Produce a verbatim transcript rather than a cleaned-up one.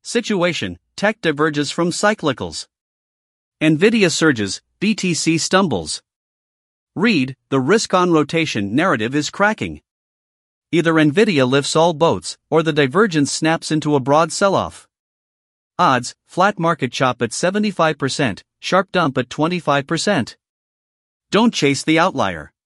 Situation, tech diverges from cyclicals. Nvidia surges, B T C stumbles. Read, the risk-on rotation narrative is cracking. Either Nvidia lifts all boats, or the divergence snaps into a broad sell-off. Odds, flat market chop at seventy-five percent, sharp dump at twenty-five percent. Don't chase the outlier.